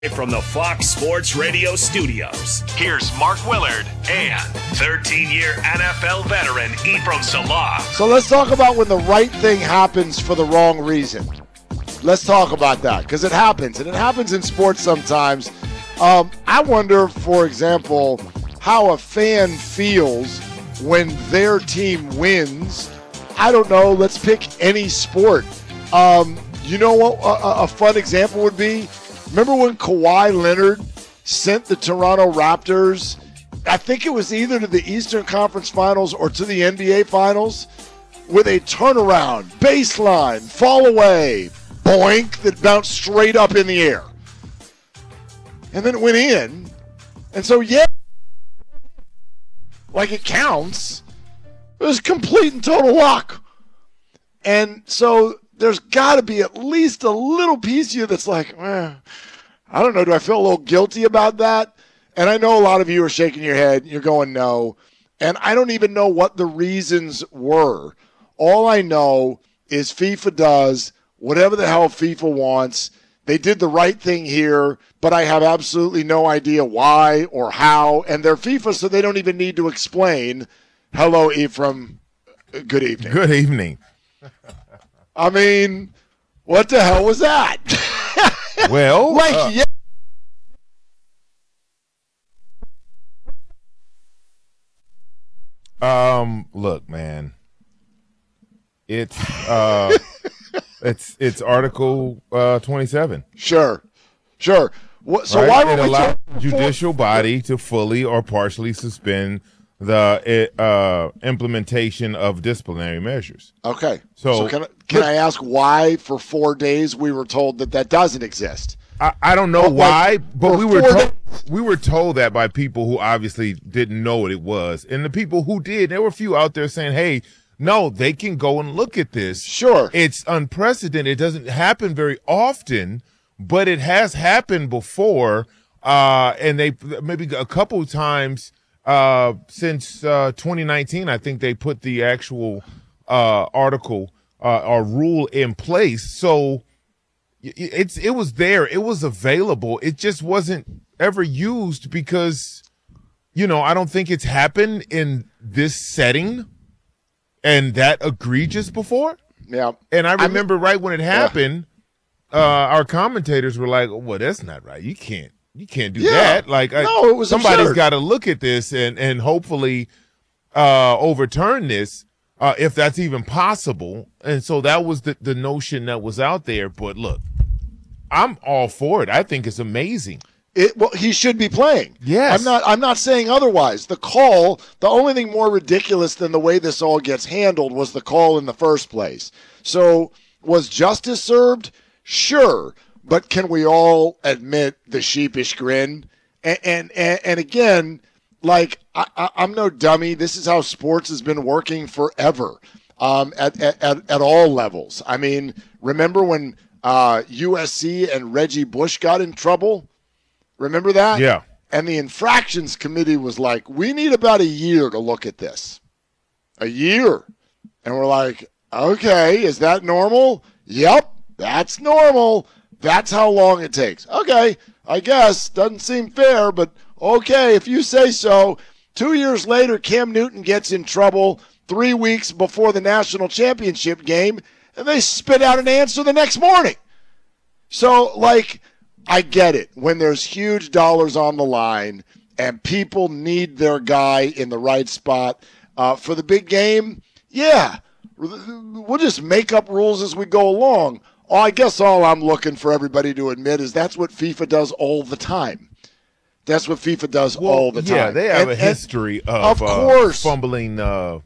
From the Fox Sports Radio studios, here's Mark Willard and 13-year NFL veteran Ephraim Salah. So let's talk about when the right thing happens for the wrong reason. Let's talk about that, because it happens, and it happens in sports sometimes. I wonder, for example, how a fan feels when their team wins. I don't know. Let's pick any sport. You know what a fun example would be? Remember when Kawhi Leonard sent the Toronto Raptors, I think it was either to the Eastern Conference Finals or to the NBA Finals, with a turnaround, baseline, fall away, boink, that bounced straight up in the air. And then it went in. And so, yeah, like it counts. It was complete and total luck. And so there's got to be at least a little piece of you that's like, I don't know, do I feel a little guilty about that? And I know a lot of you are shaking your head. You're going, no. And I don't even know what the reasons were. All I know is FIFA does whatever the hell FIFA wants. They did the right thing here, but I have absolutely no idea why or how. And they're FIFA, so they don't even need to explain. Hello, Ephraim. Good evening. Good evening. I mean, what the hell was that? Well, yeah. Look, man, it's Article 27. Sure. So right? why were it we allows judicial body to fully or partially suspend the implementation of disciplinary measures. Okay. So can I ask why for 4 days we were told that doesn't exist? I don't know why, but we were told that by people who obviously didn't know what it was. And the people who did, there were a few out there saying, hey, no, they can go and look at this. Sure. It's unprecedented. It doesn't happen very often, but it has happened before. And they maybe a couple times since 2019, I think they put the actual article or rule in place. So it was there. It was available. It just wasn't ever used because, I don't think it's happened in this setting and that egregious before. Yeah. And I remember right when it happened, our commentators were like, well, that's not right. You can't do that. Like, no, it was somebody's got to look at this and hopefully overturn this if that's even possible. And so that was the notion that was out there. But look, I'm all for it. I think it's amazing. He should be playing. Yes. I'm not saying otherwise. The only thing more ridiculous than the way this all gets handled was the call in the first place. So was justice served? Sure. But can we all admit the sheepish grin? And again, like, I'm no dummy. This is how sports has been working forever at all levels. I mean, remember when USC and Reggie Bush got in trouble? Remember that? Yeah. And the infractions committee was like, we need about a year to look at this. A year. And we're like, okay, is that normal? Yep, that's normal. That's how long it takes. Okay, I guess. Doesn't seem fair, but okay, if you say so. 2 years later, Cam Newton gets in trouble 3 weeks before the national championship game, and they spit out an answer the next morning. So, like, I get it. When there's huge dollars on the line and people need their guy in the right spot for the big game, yeah, we'll just make up rules as we go along. I guess all I'm looking for everybody to admit is that's what FIFA does all the time. That's what FIFA does all the time. Yeah, they have a history of course, fumbling of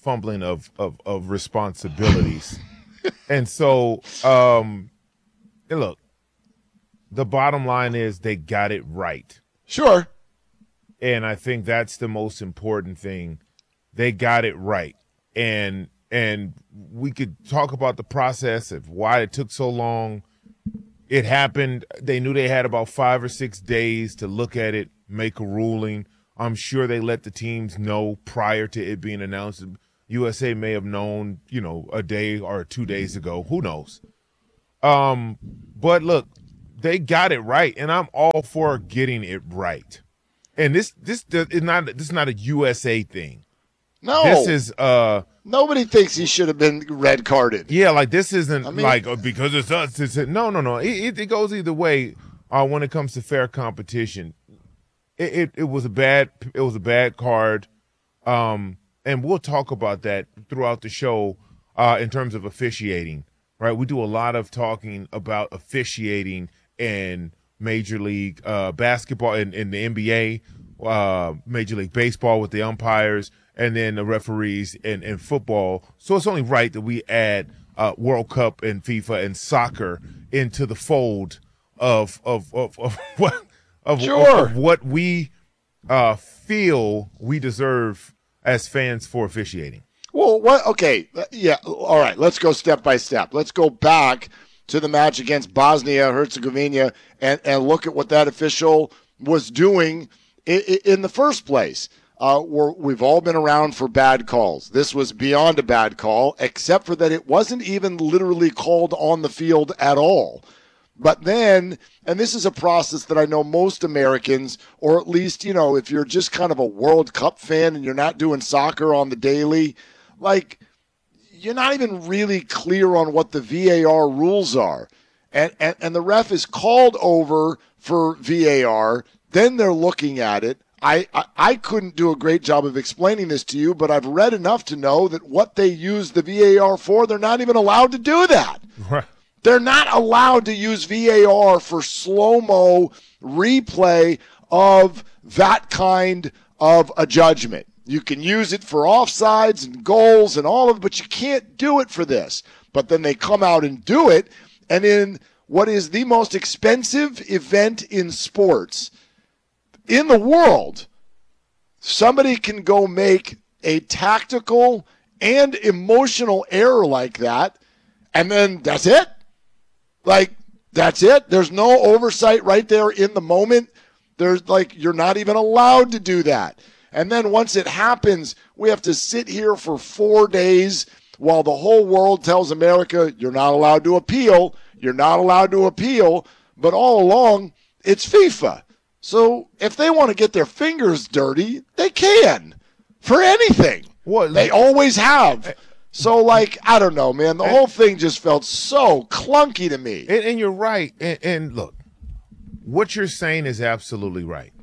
responsibilities. And so, look, the bottom line is they got it right. Sure. And I think that's the most important thing. They got it right. And we could talk about the process of why it took so long. It happened. They knew they had about 5 or 6 days to look at it, make a ruling. I'm sure they let the teams know prior to it being announced. USA may have known, a day or 2 days ago. Who knows? But look, they got it right, and I'm all for getting it right. And this is not a USA thing. No, this is nobody thinks he should have been red carded. Yeah, like this isn't because it's us. No. It goes either way when it comes to fair competition. It was a bad card, and we'll talk about that throughout the show in terms of officiating. Right, we do a lot of talking about officiating in Major League basketball, in the NBA, Major League Baseball with the umpires, and then the referees in football. So it's only right that we add World Cup and FIFA and soccer into the fold of what we feel we deserve as fans for officiating. Well, what? Okay, yeah, all right. Let's go step by step. Let's go back to the match against Bosnia-Herzegovina and look at what that official was doing in the first place. We've all been around for bad calls. This was beyond a bad call, except for that it wasn't even literally called on the field at all. But then, and this is a process that I know most Americans, or at least, if you're just kind of a World Cup fan and you're not doing soccer on the daily, like, you're not even really clear on what the VAR rules are. And the ref is called over for VAR, then they're looking at it. I couldn't do a great job of explaining this to you, but I've read enough to know that what they use the VAR for, they're not even allowed to do that. Right. They're not allowed to use VAR for slow-mo replay of that kind of a judgment. You can use it for offsides and goals and all of it, but you can't do it for this. But then they come out and do it, and in what is the most expensive event in sports in the world, somebody can go make a tactical and emotional error like that, and then that's it. Like, that's it. There's no oversight right there in the moment. There's you're not even allowed to do that. And then once it happens, we have to sit here for 4 days while the whole world tells America, you're not allowed to appeal. You're not allowed to appeal. But all along, it's FIFA. So if they want to get their fingers dirty, they can for anything. They always have. So, I don't know, man. The whole thing just felt so clunky to me. And you're right. And look, what you're saying is absolutely right.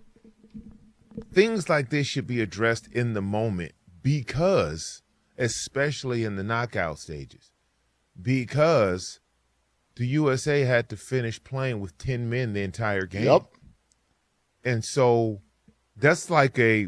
Things like this should be addressed in the moment because, especially in the knockout stages, because the USA had to finish playing with 10 men the entire game. Yep. And so that's like a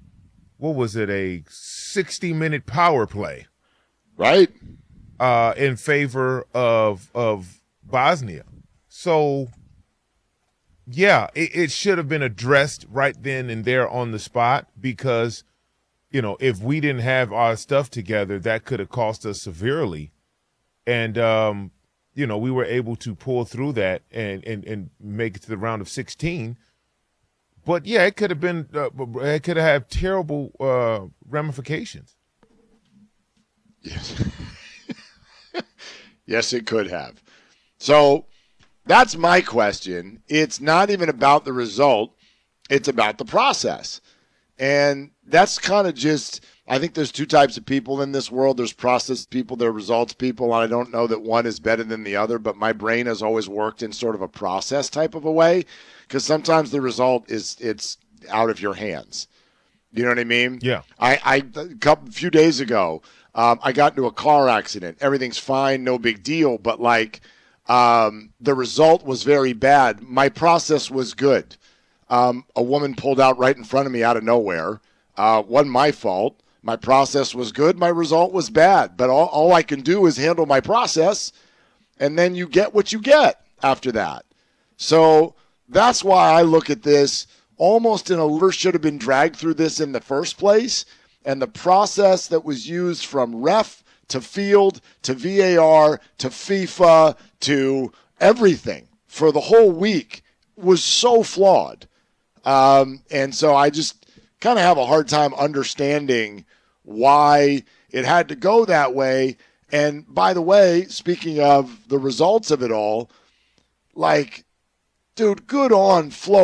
60-minute power play. Right. In favor of Bosnia. So, yeah, it should have been addressed right then and there on the spot because, if we didn't have our stuff together, that could have cost us severely. And, we were able to pull through that and make it to the round of 16. But, yeah, it could have been it could have had terrible ramifications. Yes. Yes, it could have. So that's my question. It's not even about the result. It's about the process. And that's kind of just, I think there's two types of people in this world. There's process people, there are results people. And I don't know that one is better than the other, but my brain has always worked in sort of a process type of a way because sometimes the result it's out of your hands. You know what I mean? Yeah. A few days ago, I got into a car accident. Everything's fine, no big deal. But the result was very bad. My process was good. A woman pulled out right in front of me out of nowhere. Wasn't my fault. My process was good. My result was bad. But all I can do is handle my process, and then you get what you get after that. So that's why I look at this almost in a should have been dragged through this in the first place. And the process that was used from ref to field to VAR to FIFA to everything for the whole week was so flawed. And so I just kind of have a hard time understanding why it had to go that way. And by the way, speaking of the results of it all, Dude, good on Flo.